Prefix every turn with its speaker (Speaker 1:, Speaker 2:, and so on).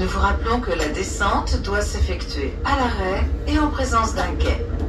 Speaker 1: Nous vous rappelons que la descente doit s'effectuer à l'arrêt et en présence d'un quai.